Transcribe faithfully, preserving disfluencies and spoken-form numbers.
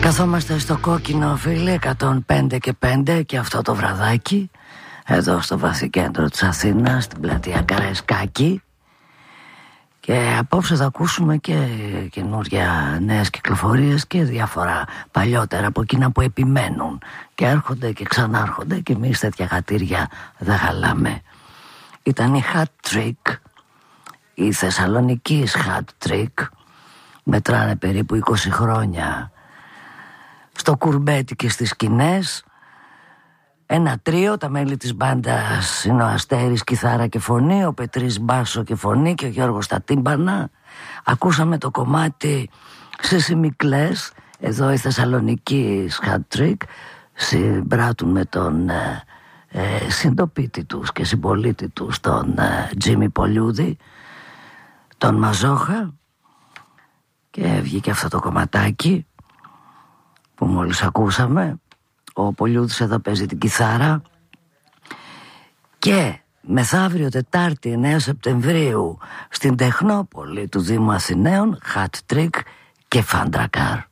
Καθόμαστε στο κόκκινο, φίλε, εκατόν πέντε και πέντε και αυτό το βραδάκι εδώ στο βαθύ κέντρο της Αθήνας, στην πλατεία Καραϊσκάκη. Και απόψε θα ακούσουμε και καινούργια νέες κυκλοφορίες και διάφορα παλιότερα από εκείνα που επιμένουν και έρχονται και ξανάρχονται, και εμείς τέτοια χατήρια δεν χαλάμε. Ήταν η Hat Trick, η Θεσσαλονικής Hat Trick. Μετράνε περίπου είκοσι χρόνια στο κουρμπέτι και στις σκηνές. Ένα τρίο, τα μέλη της μπάντας είναι ο Αστέρης κιθάρα και φωνή, ο Πετρής μπάσο και φωνή και ο Γιώργος στα τύμπανα. Ακούσαμε το κομμάτι σε σημικλές. Εδώ η Θεσσαλονική Hat Trick συμπράττουν με τον ε, ε, συντοπίτη τους και συμπολίτη τους, τον ε, Τζίμι Πολιούδη, τον Μαζόχα, και βγήκε αυτό το κομματάκι που μόλις ακούσαμε. Ο Πολιούδης εδώ παίζει την κιθάρα. Και μεθαύριο Τετάρτη εννέα Σεπτεμβρίου στην Τεχνόπολη του Δήμου Αθηναίων, Hat Trick και Φαντρακάρ.